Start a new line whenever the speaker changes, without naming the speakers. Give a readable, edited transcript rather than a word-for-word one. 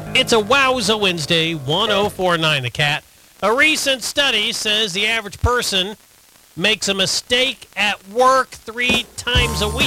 It's a Wowza Wednesday, 1049 The Cat. A recent study says the average person makes a mistake at work 3 times a week.